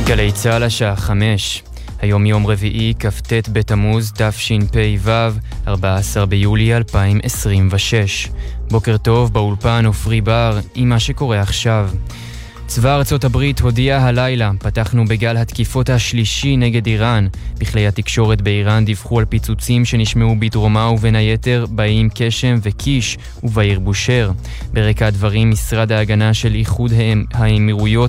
גלי צהל השעה 5. היום יום רביעי, כ"ט בתמוז תשפ"ו, 14 ביולי 2026. בוקר טוב, באולפן עופרי בר עם מה שקורה עכשיו. צבא ארצות הברית הודיע הלילה, פתחנו בגל התקיפות השלישי נגד איראן. בכלי התקשורת באיראן דיווחו על פיצוצים שנשמעו בדרומה ובין היתר באיים קשם וקיש ובעיר בושר. ברקע הדברים, משרד ההגנה של איחוד האמירויות